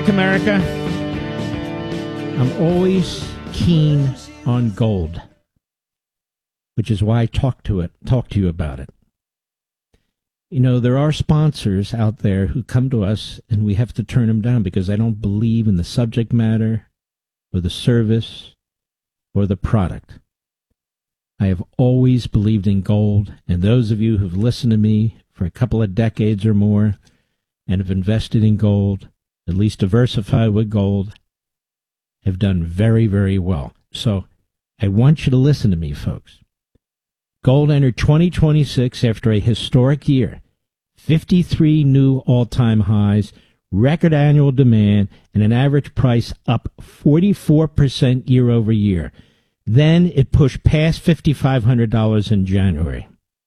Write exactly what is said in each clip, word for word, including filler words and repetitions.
America, I'm always keen on gold, which is why I talk to it, talk to you about it. You know, there are sponsors out there who come to us and we have to turn them down because they don't believe in the subject matter or the service or the product. I have always believed in gold, and those of you who've listened to me for a couple of decades or more and have invested in gold, at least diversified with gold, have done very, very well. So I want you to listen to me, folks. Gold entered twenty twenty-six after a historic year, fifty-three new all-time highs, record annual demand, and an average price up forty-four percent year over year. Then it pushed past five thousand five hundred dollars in January.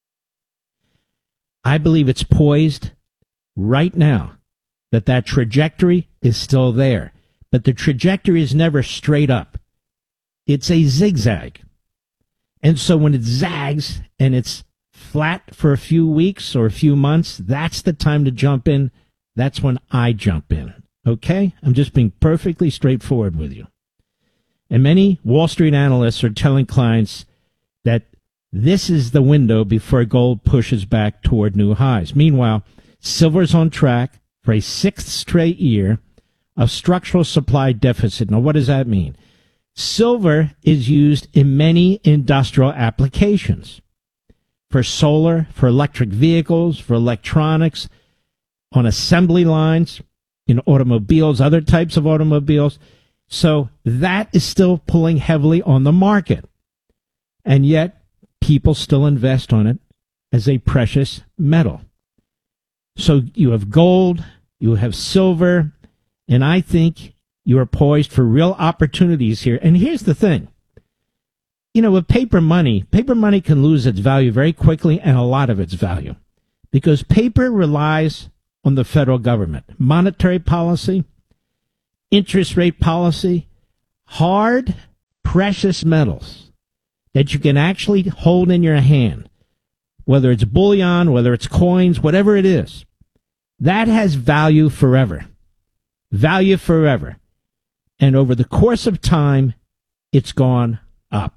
I believe it's poised right now that that trajectory is still there. But the trajectory is never straight up. It's a zigzag. And so when it zags and it's flat for a few weeks or a few months, that's the time to jump in. That's when I jump in. Okay? I'm just being perfectly straightforward with you. And many Wall Street analysts are telling clients that this is the window before gold pushes back toward new highs. Meanwhile, silver's on track for a sixth straight year of structural supply deficit. Now, what does that mean? Silver is used in many industrial applications. For solar, for electric vehicles, for electronics, on assembly lines, in automobiles, other types of automobiles. So that is still pulling heavily on the market. And yet, people still invest on it as a precious metal. So you have gold, you have silver, and I think you are poised for real opportunities here. And here's the thing. You know, with paper money, paper money can lose its value very quickly and a lot of its value because paper relies on the federal government. Monetary policy, interest rate policy, hard, precious metals that you can actually hold in your hand, whether it's bullion, whether it's coins, whatever it is, that has value forever. Value forever. And over the course of time, it's gone up.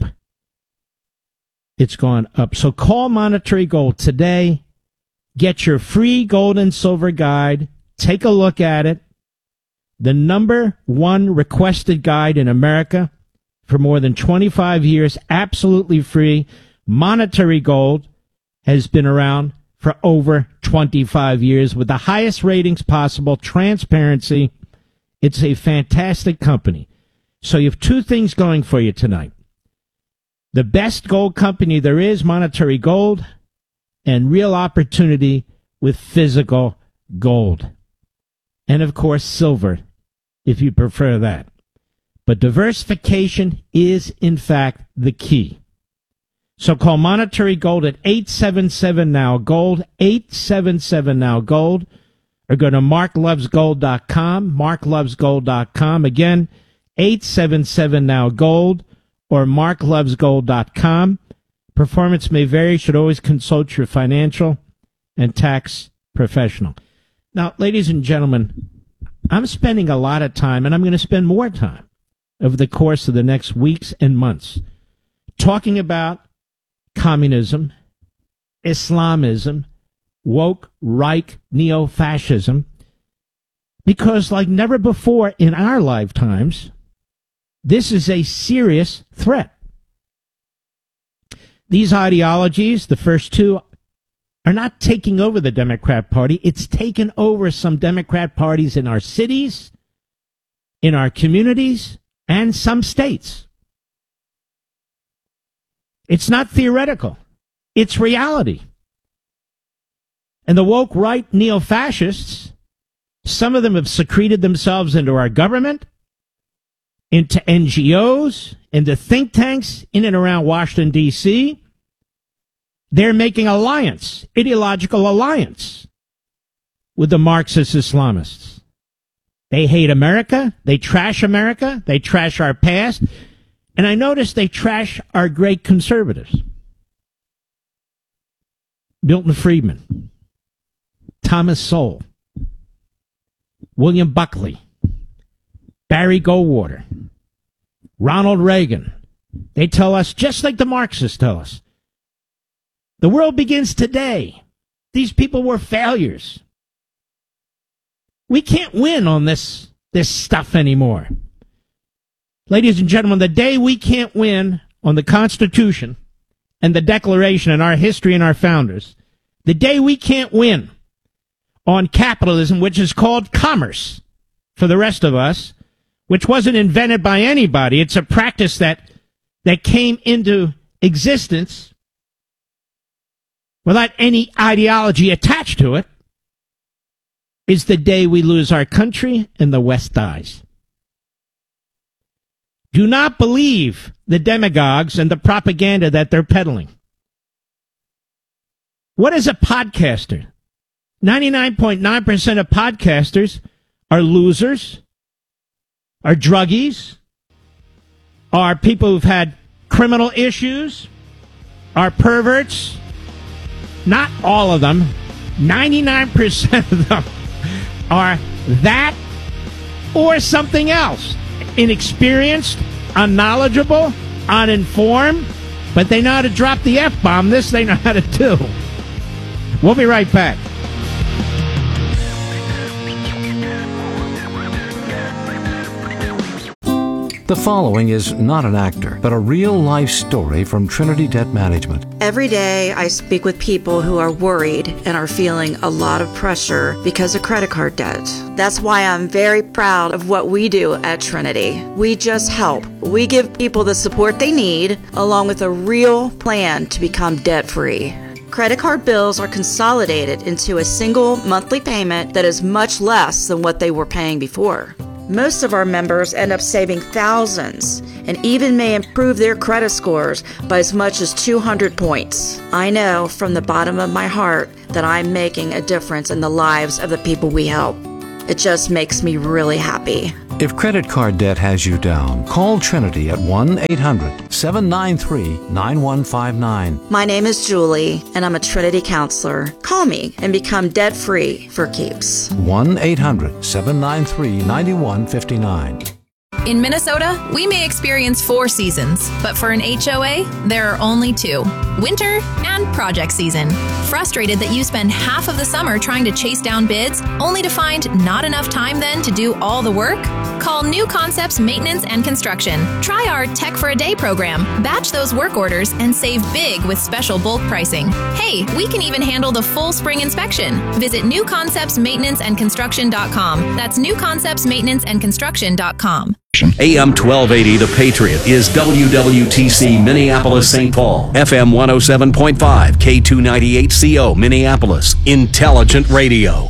It's gone up. So call Monetary Gold today. Get your free gold and silver guide. Take a look at it. The number one requested guide in America for more than twenty-five years, absolutely free. Monetary Gold has been around for over twenty-five years with the highest ratings possible, transparency. It's a fantastic company. So you have two things going for you tonight. The best gold company there is, Monetary Gold, and real opportunity with physical gold. And, of course, silver, if you prefer that. But diversification is, in fact, the key. So call Monetary Gold at eight seven seven now gold, eight seven seven now gold, or go to mark loves gold dot com, mark loves gold dot com. Again, eight seven seven now gold, or mark loves gold dot com. Performance may vary. You should always consult your financial and tax professional. Now, ladies and gentlemen, I'm spending a lot of time, and I'm going to spend more time over the course of the next weeks and months talking about communism, Islamism, woke, Reich, neo-fascism, because like never before in our lifetimes, this is a serious threat. These ideologies, the first two, are not taking over the Democrat Party. It's taken over some Democrat parties in our cities, in our communities, and some states. It's not theoretical. It's reality. And the woke right neo-fascists, some of them have secreted themselves into our government, into N G Os, into think tanks in and around Washington, D C They're making alliance, ideological alliance, with the Marxist Islamists. They hate America. They trash America. They trash our past. And I notice they trash our great conservatives. Milton Friedman, Thomas Sowell, William Buckley, Barry Goldwater, Ronald Reagan. They tell us, just like the Marxists tell us, the world begins today. These people were failures. We can't win on this, this stuff anymore. Ladies and gentlemen, the day we can't win on the Constitution and the Declaration and our history and our founders, the day we can't win on capitalism, which is called commerce for the rest of us, which wasn't invented by anybody. It's a practice that that came into existence without any ideology attached to it, is the day we lose our country and the West dies. Do not believe the demagogues and the propaganda that they're peddling. What is a podcaster? ninety-nine point nine percent of podcasters are losers, are druggies, are people who've had criminal issues, are perverts. Not all of them. ninety-nine percent of them are that or something else. Inexperienced, unknowledgeable, uninformed, but they know how to drop the F-bomb. This they know how to do. We'll be right back. The following is not an actor, but a real-life story from Trinity Debt Management. Every day I speak with people who are worried and are feeling a lot of pressure because of credit card debt. That's why I'm very proud of what we do at Trinity. We just help. We give people the support they need, along with a real plan to become debt-free. Credit card bills are consolidated into a single monthly payment that is much less than what they were paying before. Most of our members end up saving thousands and even may improve their credit scores by as much as two hundred points. I know from the bottom of my heart that I'm making a difference in the lives of the people we help. It just makes me really happy. If credit card debt has you down, call Trinity at one eight hundred seven nine three nine one five nine. My name is Julie, and I'm a Trinity counselor. Call me and become debt-free for keeps. one eight hundred seven nine three nine one five nine. In Minnesota, we may experience four seasons, but for an H O A, there are only two: winter and project season. Frustrated that you spend half of the summer trying to chase down bids, only to find not enough time then to do all the work? Call New Concepts Maintenance and Construction. Try our Tech for a Day program. Batch those work orders and save big with special bulk pricing. Hey, we can even handle the full spring inspection. Visit new concepts maintenance and construction dot com. That's new concepts maintenance and construction dot com. A M twelve eighty, The Patriot, is W W T C Minneapolis Saint Paul. F M one oh seven point five, K two ninety-eight C O Minneapolis. Intelligent Radio.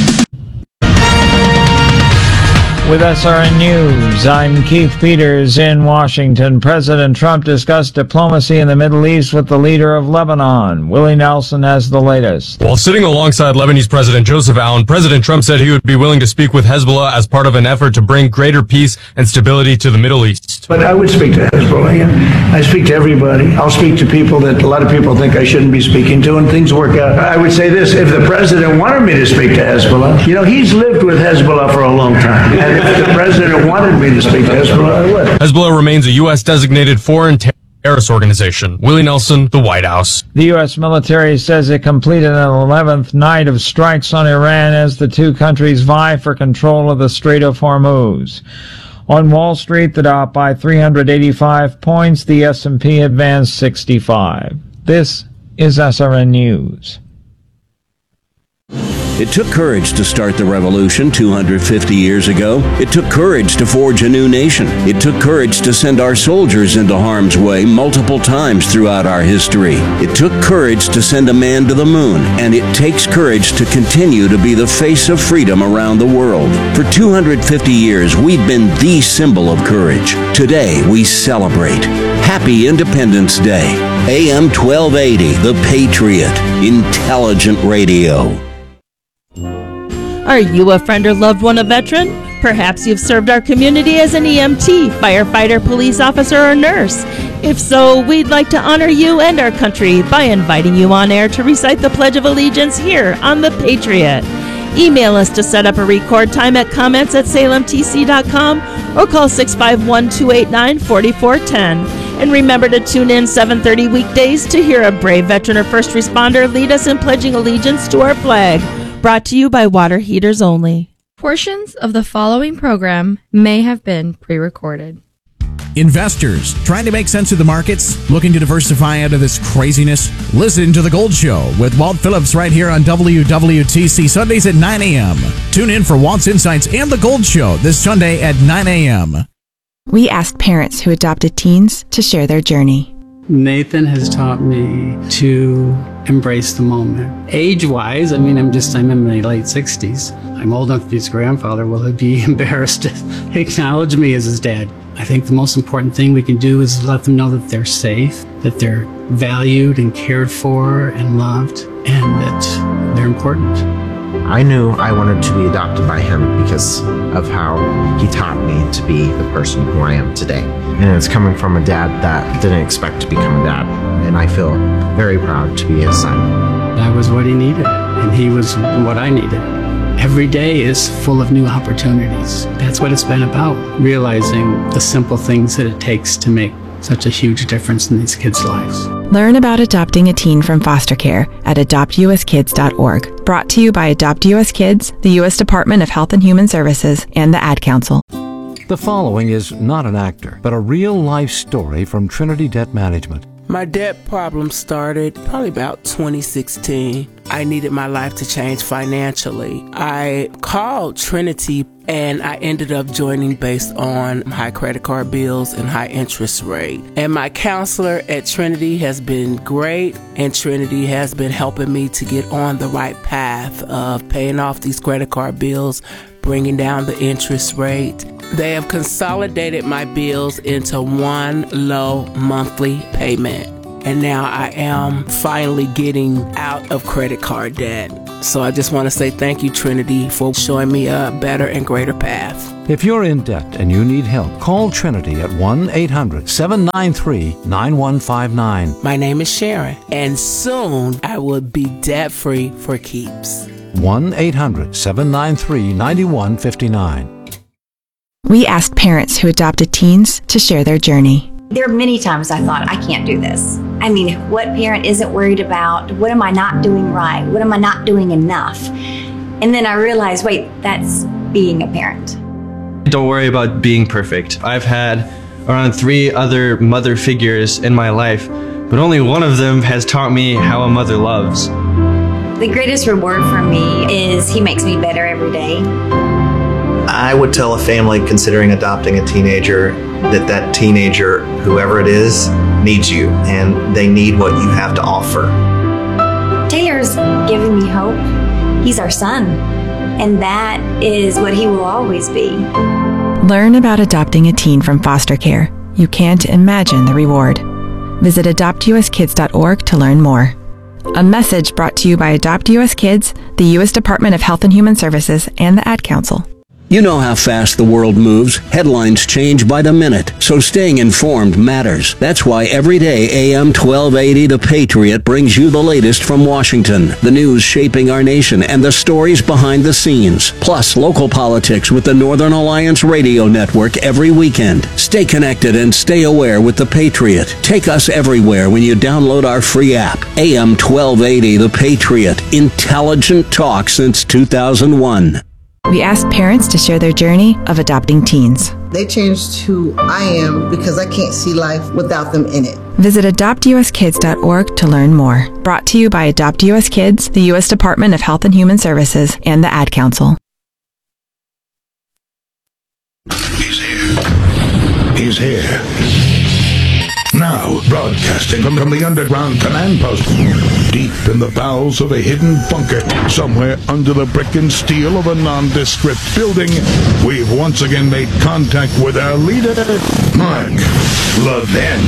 With S R N News, I'm Keith Peters in Washington. President Trump discussed diplomacy in the Middle East with the leader of Lebanon. Willie Nelson has the latest. While sitting alongside Lebanese President Joseph Aoun, President Trump said he would be willing to speak with Hezbollah as part of an effort to bring greater peace and stability to the Middle East. But I would speak to Hezbollah. Yeah. I speak to everybody. I'll speak to people that a lot of people think I shouldn't be speaking to, and things work out. I would say this: if the president wanted me to speak to Hezbollah, you know, he's lived with Hezbollah for a long time. And if the president wanted me to speak to Hezbollah, I would. Hezbollah remains a U S designated foreign terrorist organization. Willie Nelson, the White House. The U S military says it completed an eleventh night of strikes on Iran as the two countries vie for control of the Strait of Hormuz. On Wall Street, the Dow by three hundred eighty-five points, the S and P advanced sixty-five. This is S R N News. It took courage to start the revolution two hundred fifty years ago. It took courage to forge a new nation. It took courage to send our soldiers into harm's way multiple times throughout our history. It took courage to send a man to the moon, and it takes courage to continue to be the face of freedom around the world. For two hundred fifty years, we've been the symbol of courage. Today, we celebrate. Happy Independence Day. A M twelve eighty, The Patriot. Intelligent Radio. Are you a friend or loved one a veteran? Perhaps you've served our community as an E M T, firefighter, police officer, or nurse. If so, we'd like to honor you and our country by inviting you on air to recite the Pledge of Allegiance here on The Patriot. Email us to set up a record time at comments at salem t c dot com or call six five one, two eight nine, four four one zero. And remember to tune in seven thirty weekdays to hear a brave veteran or first responder lead us in pledging allegiance to our flag. Brought to you by Water Heaters Only. Portions of the following program may have been pre-recorded. Investors trying to make sense of the markets, looking to diversify out of this craziness? Listen to The Gold Show with Walt Phillips right here on W W T C Sundays at nine a.m. Tune in for Walt's Insights and The Gold Show this Sunday at nine a.m. We asked parents who adopted teens to share their journey. Nathan has taught me to embrace the moment. Age-wise, I mean, I'm just, I'm in my late sixties. I'm old enough to be his grandfather. Will he be embarrassed to acknowledge me as his dad? I think the most important thing we can do is let them know that they're safe, that they're valued and cared for and loved, and that they're important. I knew I wanted to be adopted by him because of how he taught me to be the person who I am today. And it's coming from a dad that didn't expect to become a dad. And I feel very proud to be his son. I was what he needed, and he was what I needed. Every day is full of new opportunities. That's what it's been about, realizing the simple things that it takes to make such a huge difference in these kids' lives. Learn about adopting a teen from foster care at adopt u s kids dot org. Brought to you by Adopt U S Kids, the U S Department of Health and Human Services, and the Ad Council. The following is not an actor, but a real-life story from Trinity Debt Management. My debt problem started probably about twenty sixteen. I needed my life to change financially. I called Trinity and I ended up joining based on high credit card bills and high interest rate. And my counselor at Trinity has been great, and Trinity has been helping me to get on the right path of paying off these credit card bills, bringing down the interest rate. They have consolidated my bills into one low monthly payment. And now I am finally getting out of credit card debt. So I just want to say thank you, Trinity, for showing me a better and greater path. If you're in debt and you need help, call Trinity at one eight hundred, seven nine three, nine one five nine. My name is Sharon, and soon I will be debt-free for keeps. one eight hundred, seven nine three, nine one five nine. We asked parents who adopted teens to share their journey. There are many times I thought, I can't do this. I mean, what parent isn't worried about, what am I not doing right? What am I not doing enough? And then I realized, wait, that's being a parent. Don't worry about being perfect. I've had around three other mother figures in my life, but only one of them has taught me how a mother loves. The greatest reward for me is he makes me better every day. I would tell a family considering adopting a teenager that that teenager, whoever it is, needs you, and they need what you have to offer. Taylor's giving me hope. He's our son, and that is what he will always be. Learn about adopting a teen from foster care. You can't imagine the reward. Visit adopt u s kids dot org to learn more. A message brought to you by Adopt U S Kids, the U S Department of Health and Human Services, and the Ad Council. You know how fast the world moves. Headlines change by the minute, so staying informed matters. That's why every day A M twelve eighty The Patriot brings you the latest from Washington, the news shaping our nation, and the stories behind the scenes. Plus, local politics with the Northern Alliance Radio Network every weekend. Stay connected and stay aware with The Patriot. Take us everywhere when you download our free app. A M twelve eighty The Patriot. Intelligent talk since two thousand one. We asked parents to share their journey of adopting teens. They changed who I am because I can't see life without them in it. Visit adopt u s kids dot org to learn more. Brought to you by Adopt U S Kids, the U S Department of Health and Human Services, and the Ad Council. He's here. He's here. Now, broadcasting from, from the underground command post, deep in the bowels of a hidden bunker, somewhere under the brick and steel of a nondescript building, we've once again made contact with our leader, Mark Levin.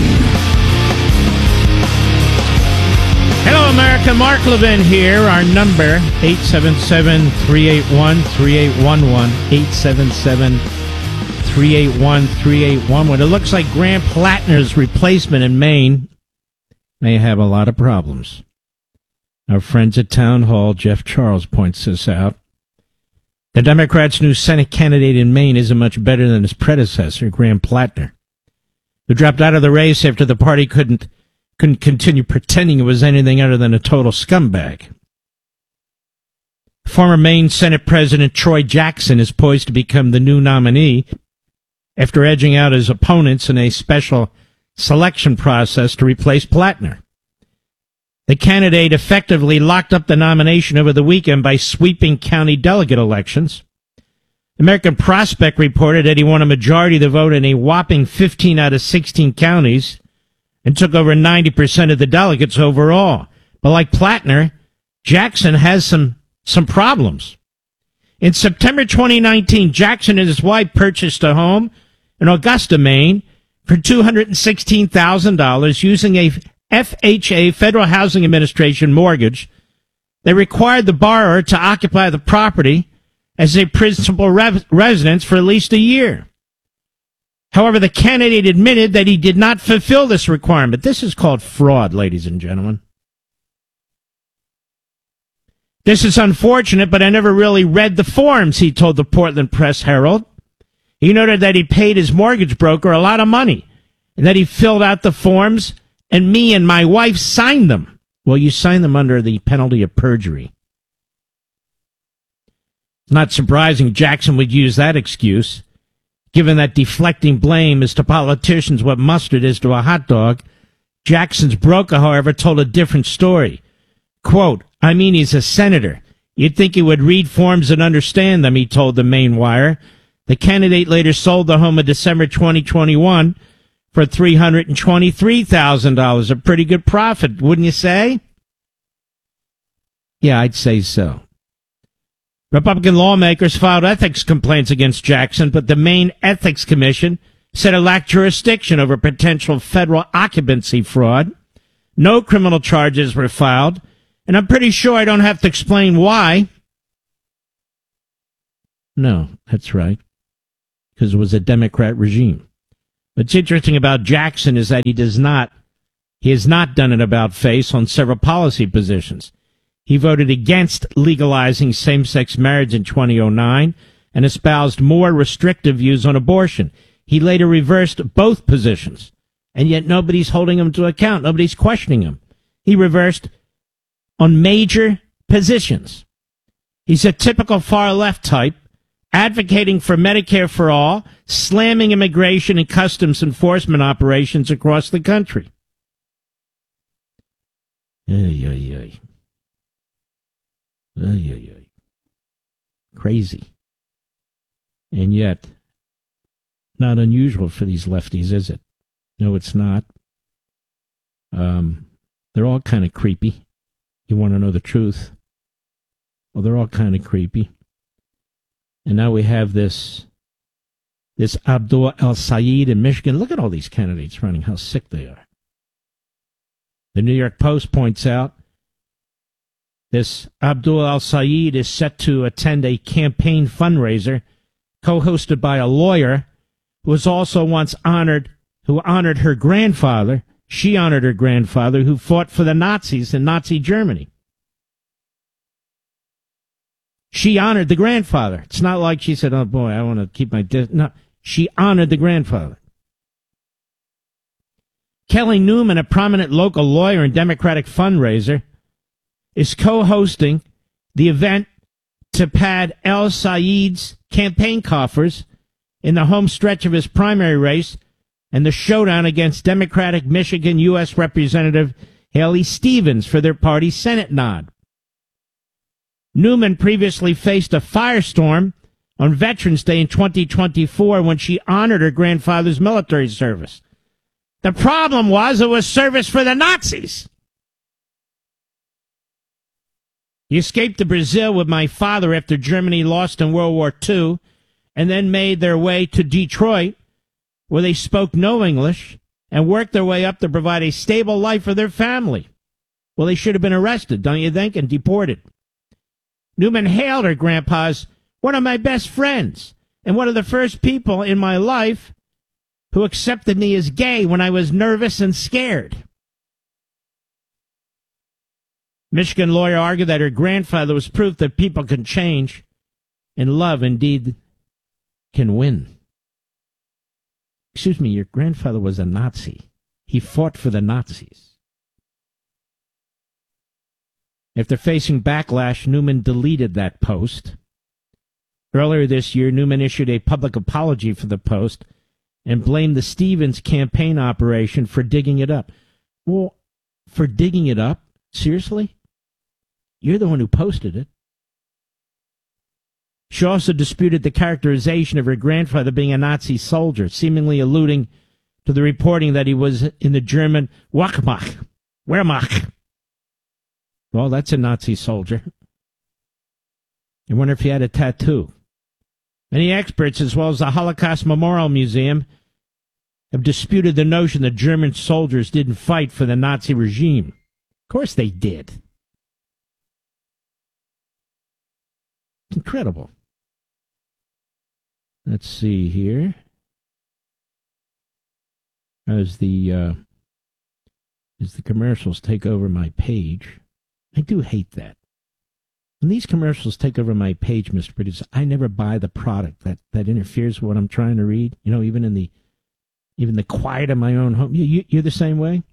Hello, America. Mark Levin here. Our number, eight seven seven, three eight one, three eight one one, eight seven seven, three eight one, three eight one one. It looks like Grant Plattner's replacement in Maine may have a lot of problems. Our friends at Town Hall, Jeff Charles, points this out. The Democrats' new Senate candidate in Maine isn't much better than his predecessor, Graham Plattner, who dropped out of the race after the party couldn't couldn't continue pretending it was anything other than a total scumbag. Former Maine Senate President Troy Jackson is poised to become the new nominee after edging out his opponents in a special selection process to replace Plattner. The candidate effectively locked up the nomination over the weekend by sweeping county delegate elections. American Prospect reported that he won a majority of the vote in a whopping fifteen out of sixteen counties and took over ninety percent of the delegates overall. But like Plattner, Jackson has some, some problems. In September twenty nineteen, Jackson and his wife purchased a home in Augusta, Maine for two hundred sixteen thousand dollars using a F H A, Federal Housing Administration mortgage. They required the borrower to occupy the property as a principal re- residence for at least a year. However, the candidate admitted that he did not fulfill this requirement. This is called fraud, ladies and gentlemen. This is unfortunate, but I never really read the forms, he told the Portland Press Herald. He noted that he paid his mortgage broker a lot of money and that he filled out the forms and me and my wife signed them. Well, you signed them under the penalty of perjury. It's not surprising Jackson would use that excuse, given that deflecting blame is to politicians what mustard is to a hot dog. Jackson's broker, however, told a different story. Quote, I mean, he's a senator. You'd think he would read forms and understand them, he told the Maine Wire. The candidate later sold the home in December twenty twenty-one for three hundred twenty-three thousand dollars, a pretty good profit, wouldn't you say? Yeah, I'd say so. Republican lawmakers filed ethics complaints against Jackson, but the Maine Ethics Commission said it lacked jurisdiction over potential federal occupancy fraud. No criminal charges were filed, and I'm pretty sure I don't have to explain why. No, that's right, because it was a Democrat regime. What's interesting about Jackson is that he does not, he has not done an about-face on several policy positions. He voted against legalizing same-sex marriage in twenty oh nine and espoused more restrictive views on abortion. He later reversed both positions, and yet nobody's holding him to account. Nobody's questioning him. He reversed on major positions. He's a typical far-left type, advocating for Medicare for all, slamming immigration and customs enforcement operations across the country. Ay, ay, ay. Ay, ay, ay. Crazy. And yet, not unusual for these lefties, is it? No, it's not. Um, they're all kind of creepy. You want to know the truth? Well, they're all kind of creepy. And now we have this this Abdul El-Sayed in Michigan. Look at all these candidates running, how sick they are. The New York Post points out this Abdul El-Sayed is set to attend a campaign fundraiser co-hosted by a lawyer who was also once honored, who honored her grandfather. She honored her grandfather who fought for the Nazis in Nazi Germany. She honored the grandfather. It's not like she said, oh, boy, I want to keep my... Dis-. No, she honored the grandfather. Kelly Newman, a prominent local lawyer and Democratic fundraiser, is co-hosting the event to pad El-Sayed's campaign coffers in the home stretch of his primary race and the showdown against Democratic Michigan U S Representative Haley Stevens for their party's Senate nod. Newman previously faced a firestorm on Veterans Day in twenty twenty-four when she honored her grandfather's military service. The problem was it was service for the Nazis. He escaped to Brazil with my father after Germany lost in World War Two and then made their way to Detroit, where they spoke no English and worked their way up to provide a stable life for their family. Well, they should have been arrested, don't you think, and deported. Newman hailed her grandpa as one of my best friends and one of the first people in my life who accepted me as gay when I was nervous and scared. Michigan lawyer argued that her grandfather was proof that people can change. and love indeed can win. Excuse me, your grandfather was a Nazi. He fought for the Nazis. After facing backlash, Newman deleted that post. Earlier this year, Newman issued a public apology for the post and blamed the Stevens campaign operation for digging it up. Well, for digging it up? Seriously? You're the one who posted it. She also disputed the characterization of her grandfather being a Nazi soldier, seemingly alluding to the reporting that he was in the German Wehrmacht. Wehrmacht. Well, that's a Nazi soldier. I wonder if he had a tattoo. Many experts, as well as the Holocaust Memorial Museum, have disputed the notion that German soldiers didn't fight for the Nazi regime. Of course they did. It's incredible. Let's see here. As the uh, as the commercials take over my page, I do hate that. When these commercials take over my page, Mister Producer, I never buy the product that, that interferes with what I'm trying to read. You know, even in the even the quiet of my own home. You, you, you're the same way?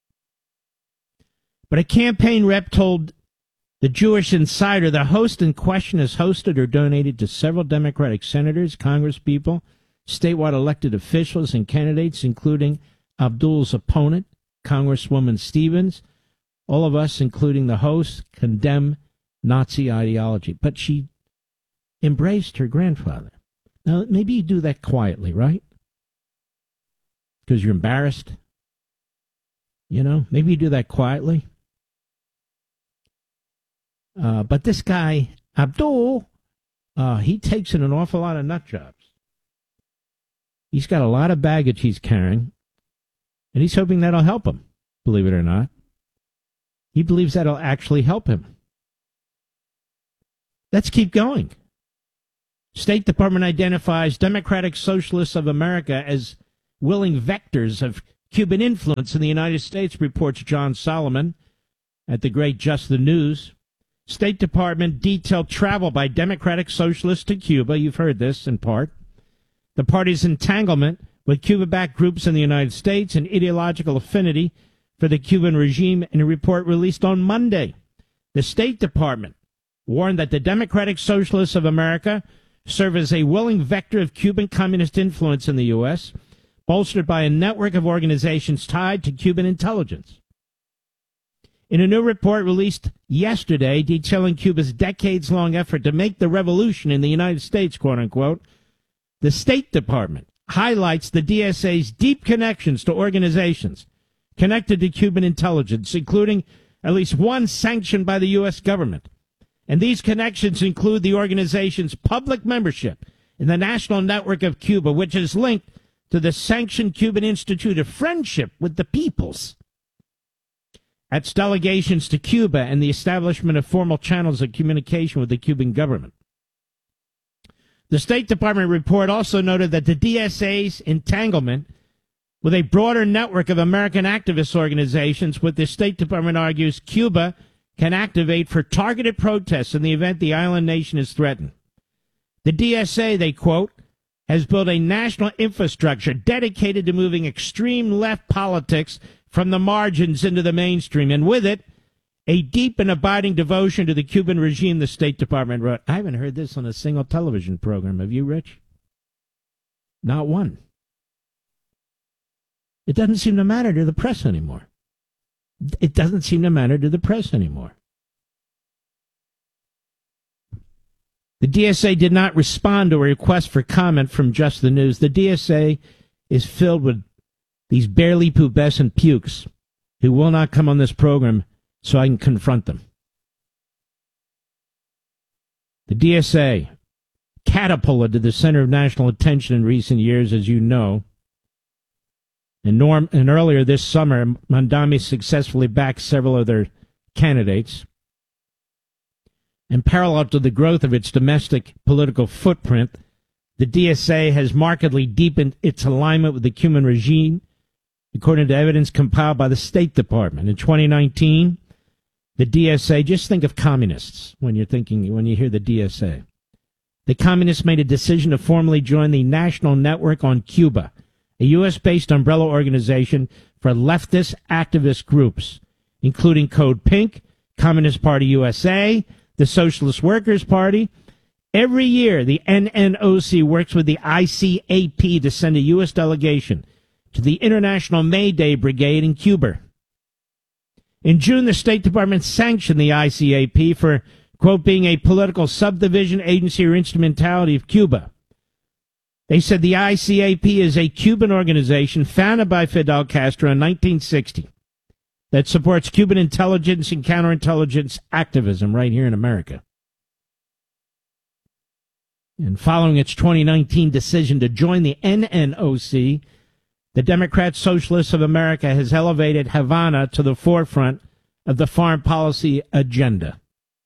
But a campaign rep told the Jewish Insider the host in question has hosted or donated to several Democratic senators, congresspeople, statewide elected officials, and candidates, including Abdul's opponent, Congresswoman Stevens. All of us, including the host, condemn Nazi ideology. But she embraced her grandfather. Now, maybe you do that quietly, right? Because you're embarrassed. You know, maybe you do that quietly. Uh, but this guy, Abdul, uh, he takes in an awful lot of nut jobs. He's got a lot of baggage he's carrying, and he's hoping that'll help him, believe it or not. He believes that'll actually help him. Let's keep going. State Department identifies Democratic Socialists of America as willing vectors of Cuban influence in the United States, reports John Solomon at the great Just the News. State Department detailed travel by Democratic Socialists to Cuba. You've heard this in part. The party's entanglement with Cuba-backed groups in the United States and ideological affinity for the Cuban regime in a report released on Monday. The State Department warned that the Democratic Socialists of America serve as a willing vector of Cuban communist influence in the U S, bolstered by a network of organizations tied to Cuban intelligence. In a new report released yesterday detailing Cuba's decades-long effort to make the revolution in the United States, quote-unquote, the State Department highlights the D S A's deep connections to organizations connected to Cuban intelligence, including at least one sanctioned by the U S government. And these connections include the organization's public membership in the National Network of Cuba, which is linked to the sanctioned Cuban Institute of Friendship with the Peoples. Its delegations to Cuba and the establishment of formal channels of communication with the Cuban government. The State Department report also noted that the D S A's entanglement with a broader network of American activist organizations, what the State Department argues Cuba can activate for targeted protests in the event the island nation is threatened. The D S A, they quote, has built a national infrastructure dedicated to moving extreme left politics from the margins into the mainstream, and with it, a deep and abiding devotion to the Cuban regime, the State Department wrote. I haven't heard this on a single television program. Have you, Rich? Not one. It doesn't seem to matter to the press anymore. It doesn't seem to matter to the press anymore. The D S A did not respond to a request for comment from Just the News. The D S A is filled with these barely pubescent pukes who will not come on this program so I can confront them. The D S A, catapulted to the center of national attention in recent years, as you know. And, Norm, and earlier this summer, Mondami successfully backed several of their candidates. And parallel to the growth of its domestic political footprint, the D S A has markedly deepened its alignment with the Cuban regime, according to evidence compiled by the State Department. In twenty nineteen, the D S A, just think of communists when you're thinking, when you hear the D S A. the communists made a decision to formally join the National Network on Cuba, a U S-based umbrella organization for leftist activist groups, including Code Pink, Communist Party U S A, the Socialist Workers' Party. Every year, the N N O C works with the I C A P to send a U S delegation to the International May Day Brigade in Cuba. In June, the State Department sanctioned the I C A P for, quote, being a political subdivision, agency, or instrumentality of Cuba. They said the I C A P is a Cuban organization founded by Fidel Castro in nineteen sixty that supports Cuban intelligence and counterintelligence activism right here in America. And following its twenty nineteen decision to join the N N O C, the Democrat Socialists of America has elevated Havana to the forefront of the foreign policy agenda.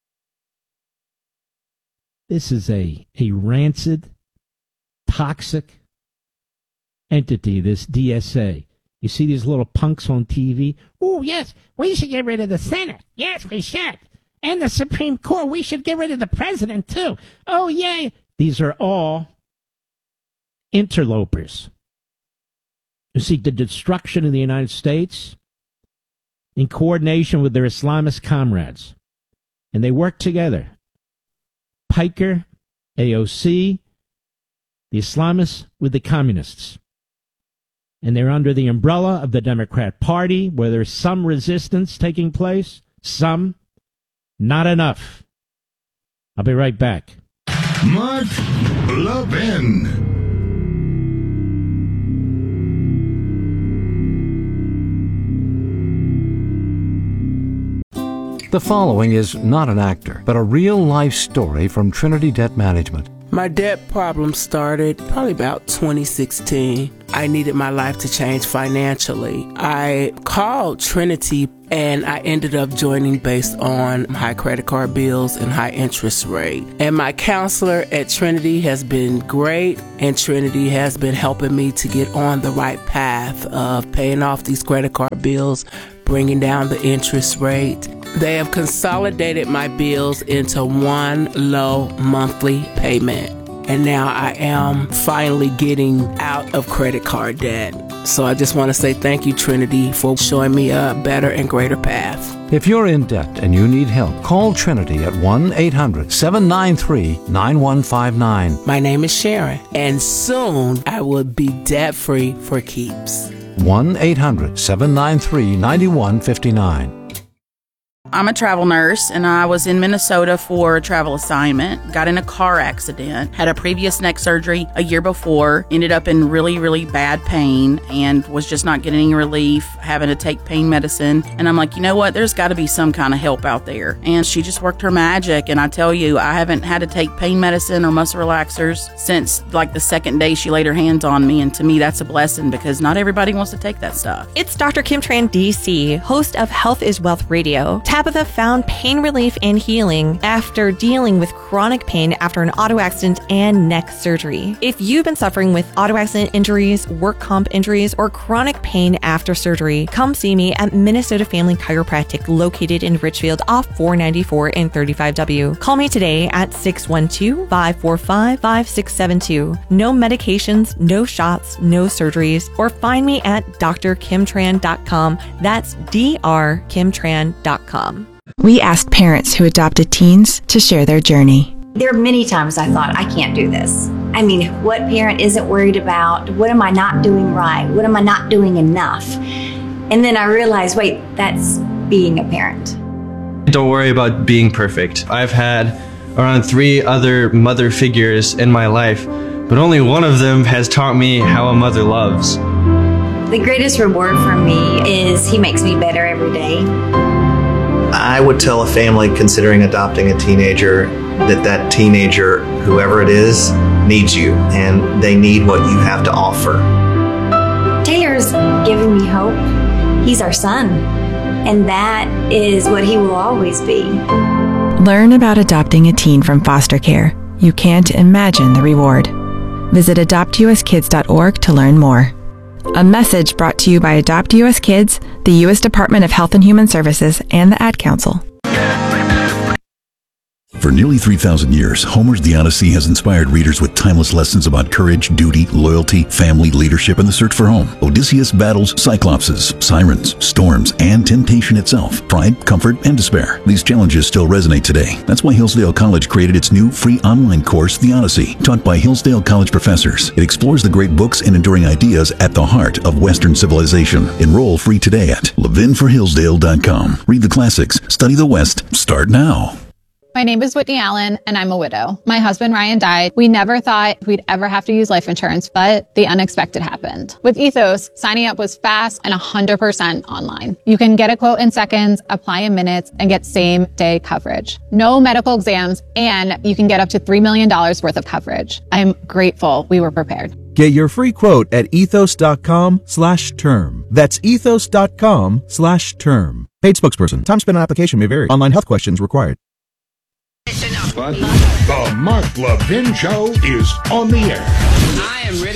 This is a, a rancid, toxic entity, this D S A. You see these little punks on T V? Oh, yes, we should get rid of the Senate. Yes, we should. And the Supreme Court. We should get rid of the president, too. Oh, yay. These are all interlopers who seek the destruction of the United States in coordination with their Islamist comrades. And they work together. Piker, A O C, the Islamists with the communists. And they're under the umbrella of the Democrat Party, where there's some resistance taking place. Some. Not enough. I'll be right back. Mark Levin. The following is not an actor, but a real-life story from Trinity Debt Management. My debt problem started probably about twenty sixteen. I needed my life to change financially. I called Trinity and I ended up joining based on high credit card bills and high interest rate. And my counselor at Trinity has been great, and Trinity has been helping me to get on the right path of paying off these credit card bills, bringing down the interest rate. They have consolidated my bills into one low monthly payment. And now I am finally getting out of credit card debt. So I just want to say thank you, Trinity, for showing me a better and greater path. If you're in debt and you need help, call Trinity at one eight hundred seven nine three nine one five nine. My name is Sharon, and soon I will be debt-free for keeps. one eight hundred seven nine three nine one five nine. I'm a travel nurse, and I was in Minnesota for a travel assignment, got in a car accident, had a previous neck surgery a year before, ended up in really, really bad pain, and was just not getting any relief, having to take pain medicine. And I'm like, you know what, there's got to be some kind of help out there. And she just worked her magic, and I tell you, I haven't had to take pain medicine or muscle relaxers since like the second day she laid her hands on me, and to me that's a blessing because not everybody wants to take that stuff. It's Doctor Kim Tran, D C, host of Health is Wealth Radio. Tabitha found pain relief and healing after dealing with chronic pain after an auto accident and neck surgery. If you've been suffering with auto accident injuries, work comp injuries, or chronic pain after surgery, come see me at Minnesota Family Chiropractic, located in Richfield off four ninety-four and thirty-five W. Call me today at six one two, five four five, five six seven two. No medications, no shots, no surgeries, or find me at d r kim tran dot com. That's d r kim tran dot com. We asked parents who adopted teens to share their journey. There are many times I thought, I can't do this. I mean, what parent isn't worried about, what am I not doing right? What am I not doing enough? And then I realized, wait, that's being a parent. Don't worry about being perfect. I've had around three other mother figures in my life, but only one of them has taught me how a mother loves. The greatest reward for me is he makes me better every day. I would tell a family considering adopting a teenager that that teenager, whoever it is, needs you, and they need what you have to offer. Taylor's giving me hope. He's our son, and that is what he will always be. Learn about adopting a teen from foster care. You can't imagine the reward. Visit adopt u s kids dot org to learn more. A message brought to you by Adopt U S Kids, the U S Department of Health and Human Services, and the Ad Council. For nearly three thousand years, Homer's The Odyssey has inspired readers with timeless lessons about courage, duty, loyalty, family, leadership, and the search for home. Odysseus battles cyclopses, sirens, storms, and temptation itself, pride, comfort, and despair. These challenges still resonate today. That's why Hillsdale College created its new free online course, The Odyssey, taught by Hillsdale College professors. It explores the great books and enduring ideas at the heart of Western civilization. Enroll free today at levin for hillsdale dot com. Read the classics, study the West. Start now. My name is Whitney Allen, and I'm a widow. My husband, Ryan, died. We never thought we'd ever have to use life insurance, but the unexpected happened. With Ethos, signing up was fast and one hundred percent online. You can get a quote in seconds, apply in minutes, and get same-day coverage. No medical exams, and you can get up to three million dollars worth of coverage. I'm grateful we were prepared. Get your free quote at ethos.com slash term. That's ethos.com slash term. Paid spokesperson. Time spent on application may vary. Online health questions required. But the Mark Levin Show is on the air. I am ready